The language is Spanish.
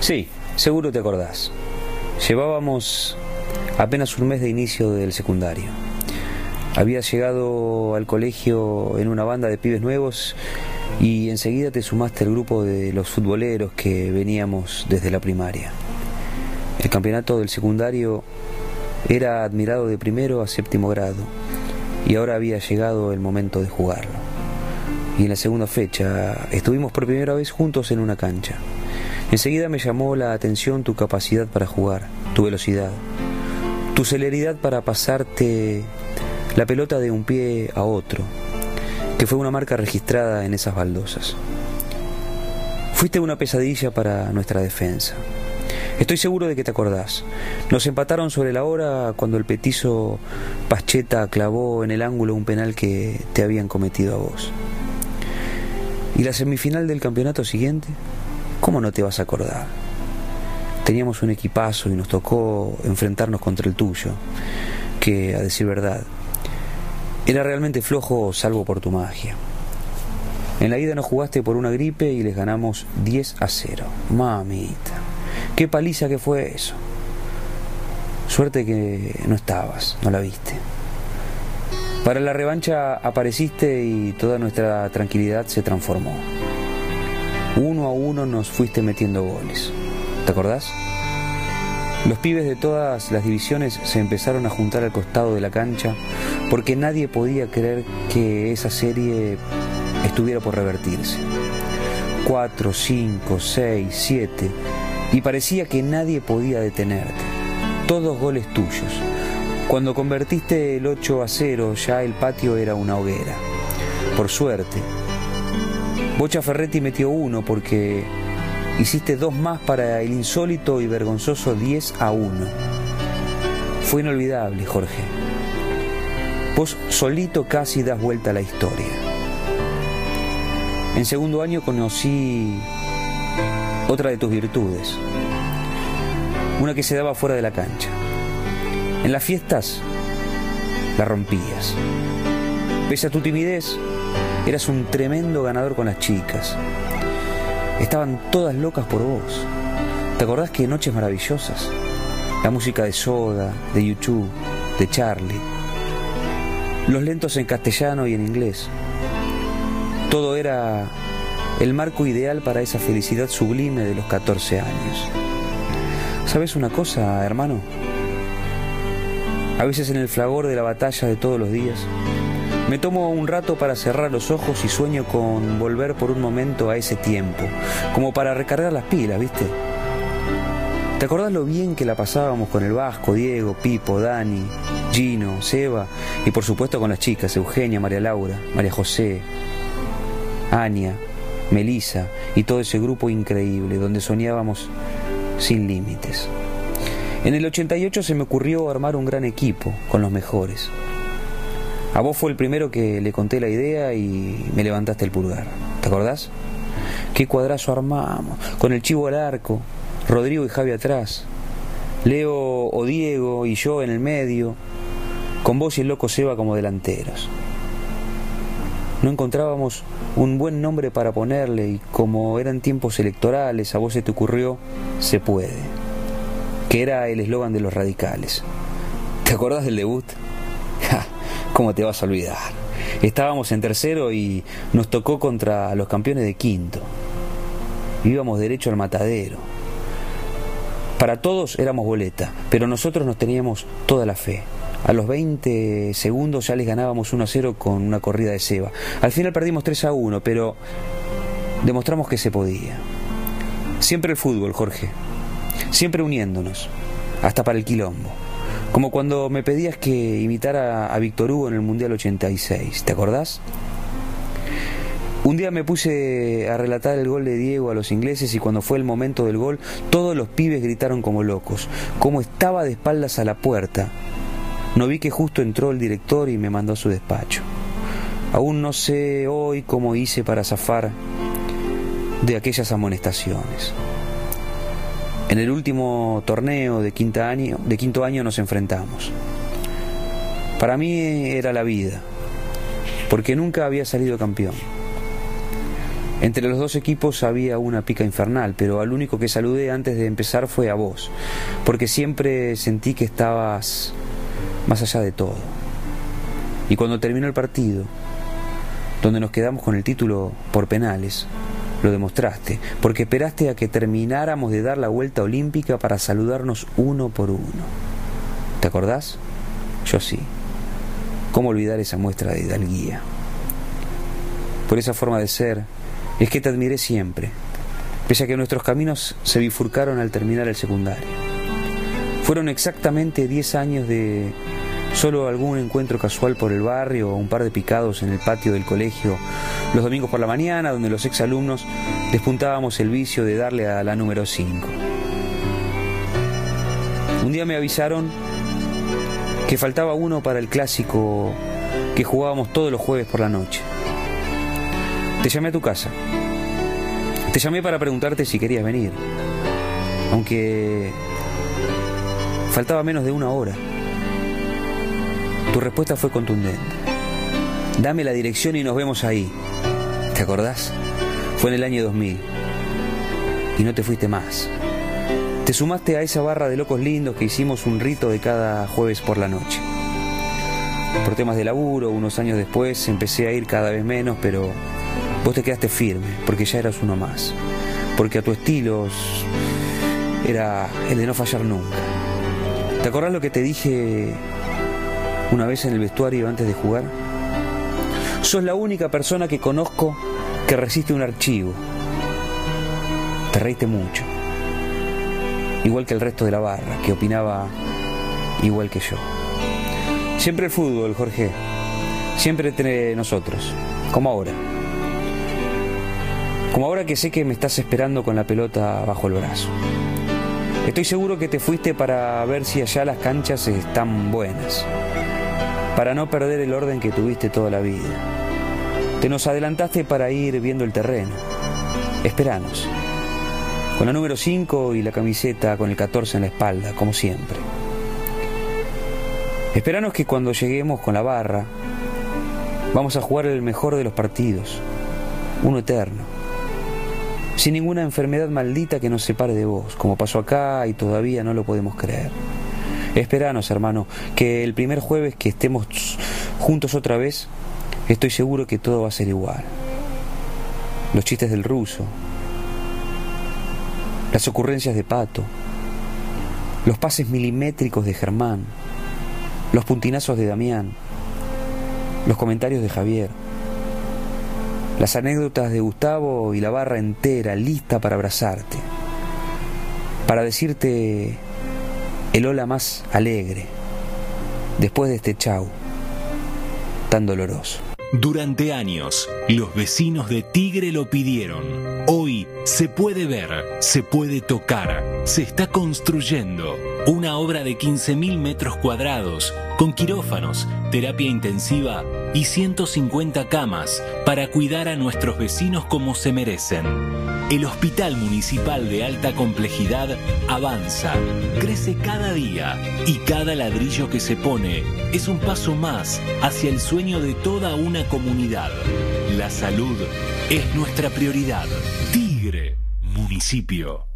Sí, seguro te acordás. Llevábamos apenas un mes de inicio del secundario. Habías llegado al colegio en una banda de pibes nuevos y enseguida te sumaste al grupo de los futboleros que veníamos desde la primaria. El campeonato del secundario era admirado de primero a séptimo grado y ahora había llegado el momento de jugarlo. Y en la segunda fecha estuvimos por primera vez juntos en una cancha. Enseguida me llamó la atención tu capacidad para jugar, tu velocidad, tu celeridad para pasarte la pelota de un pie a otro, que fue una marca registrada en esas baldosas. Fuiste una pesadilla para nuestra defensa. Estoy seguro de que te acordás. Nos empataron sobre la hora cuando el petizo Pascheta clavó en el ángulo un penal que te habían cometido a vos. ¿Y la semifinal del campeonato siguiente? ¿Cómo no te vas a acordar? Teníamos un equipazo y nos tocó enfrentarnos contra el tuyo, que, a decir verdad, era realmente flojo salvo por tu magia. En la ida nos jugaste por una gripe y les ganamos 10-0. Mamita, qué paliza que fue eso. Suerte que no estabas, no la viste. Para la revancha apareciste y toda nuestra tranquilidad se transformó. 1-1 nos fuiste metiendo goles. ¿Te acordás? Los pibes de todas las divisiones se empezaron a juntar al costado de la cancha porque nadie podía creer que esa serie estuviera por revertirse. 4, 5, 6, 7 y parecía que nadie podía detenerte. Todos goles tuyos. Cuando convertiste el 8-0 ya el patio era una hoguera. Por suerte, Bocha Ferretti metió 1 porque hiciste 2 más para el insólito y vergonzoso 10-1. Fue inolvidable, Jorge. Vos solito casi das vuelta a la historia. En segundo año conocí otra de tus virtudes, una que se daba fuera de la cancha. En las fiestas la rompías. Pese a tu timidez, eras un tremendo ganador con las chicas. Estaban todas locas por vos. ¿Te acordás que Noches Maravillosas? La música de Soda, de YouTube, de Charlie. Los lentos en castellano y en inglés. Todo era el marco ideal para esa felicidad sublime de los 14 años. ¿Sabes una cosa, hermano? A veces en el fragor de la batalla de todos los días, me tomo un rato para cerrar los ojos y sueño con volver por un momento a ese tiempo, como para recargar las pilas, ¿viste? ¿Te acordás lo bien que la pasábamos con el Vasco, Diego, Pipo, Dani, Gino, Seba y por supuesto con las chicas, Eugenia, María Laura, María José, Ania, Melisa y todo ese grupo increíble donde soñábamos sin límites? En el 88 se me ocurrió armar un gran equipo con los mejores. A vos fue el primero que le conté la idea y me levantaste el pulgar. ¿Te acordás? Qué cuadrazo armamos, con el Chivo al arco, Rodrigo y Javi atrás, Leo o Diego y yo en el medio, con vos y el loco Seba como delanteros. No encontrábamos un buen nombre para ponerle y como eran tiempos electorales, a vos se te ocurrió "Se puede", que era el eslogan de los radicales. ¿Te acordás del debut? ¡Ja! ¿Cómo te vas a olvidar? Estábamos en tercero y nos tocó contra los campeones de quinto. Íbamos derecho al matadero. Para todos éramos boleta, pero nosotros nos teníamos toda la fe. A los 20 segundos ya les ganábamos 1-0 con una corrida de Seba. Al final perdimos 3-1, pero demostramos que se podía. Siempre el fútbol, Jorge. Siempre uniéndonos, hasta para el quilombo. Como cuando me pedías que imitara a Víctor Hugo en el Mundial 86, ¿te acordás? Un día me puse a relatar el gol de Diego a los ingleses y cuando fue el momento del gol, todos los pibes gritaron como locos. Como estaba de espaldas a la puerta, no vi que justo entró el director y me mandó a su despacho. Aún no sé hoy cómo hice para zafar de aquellas amonestaciones. En el último torneo de quinto año nos enfrentamos. Para mí era la vida, porque nunca había salido campeón. Entre los dos equipos había una pica infernal, pero al único que saludé antes de empezar fue a vos, porque siempre sentí que estabas más allá de todo. Y cuando terminó el partido, donde nos quedamos con el título por penales, lo demostraste, porque esperaste a que termináramos de dar la vuelta olímpica para saludarnos uno por uno. ¿Te acordás? Yo sí. ¿Cómo olvidar esa muestra de hidalguía? Por esa forma de ser, es que te admiré siempre, pese a que nuestros caminos se bifurcaron al terminar el secundario. Fueron exactamente 10 años de solo algún encuentro casual por el barrio o un par de picados en el patio del colegio los domingos por la mañana, donde los exalumnos despuntábamos el vicio de darle a la número 5. Un día me avisaron que faltaba uno para el clásico que jugábamos todos los jueves por la noche. Te llamé a tu casa. Te llamé para preguntarte si querías venir, aunque faltaba menos de una hora. Tu respuesta fue contundente. Dame la dirección y nos vemos ahí. ¿Te acordás? Fue en el año 2000. Y no te fuiste más. Te sumaste a esa barra de locos lindos que hicimos un rito de cada jueves por la noche. Por temas de laburo, unos años después empecé a ir cada vez menos, pero vos te quedaste firme, porque ya eras uno más. Porque a tu estilo era el de no fallar nunca. ¿Te acordás lo que te dije una vez en el vestuario antes de jugar? Sos la única persona que conozco que resiste un archivo. Te reíste mucho. Igual que el resto de la barra, que opinaba igual que yo. Siempre el fútbol, Jorge. Siempre entre nosotros. Como ahora. Como ahora que sé que me estás esperando con la pelota bajo el brazo. Estoy seguro que te fuiste para ver si allá las canchas están buenas. Para no perder el orden que tuviste toda la vida. Te nos adelantaste para ir viendo el terreno. Esperanos. Con la número 5 y la camiseta con el 14 en la espalda, como siempre. Esperanos que cuando lleguemos con la barra, vamos a jugar el mejor de los partidos. Uno eterno. Sin ninguna enfermedad maldita que nos separe de vos, como pasó acá y todavía no lo podemos creer. Esperanos, hermano, que el primer jueves que estemos juntos otra vez, estoy seguro que todo va a ser igual. Los chistes del ruso, las ocurrencias de Pato, los pases milimétricos de Germán, los puntinazos de Damián, los comentarios de Javier, las anécdotas de Gustavo y la barra entera lista para abrazarte, para decirte el hola más alegre, después de este chau tan doloroso. Durante años, los vecinos de Tigre lo pidieron. Hoy se puede ver, se puede tocar, se está construyendo una obra de 15.000 metros cuadrados, con quirófanos, terapia intensiva y 150 camas para cuidar a nuestros vecinos como se merecen. El Hospital Municipal de Alta Complejidad avanza, crece cada día y cada ladrillo que se pone es un paso más hacia el sueño de toda una comunidad. La salud es nuestra prioridad. Tigre, municipio.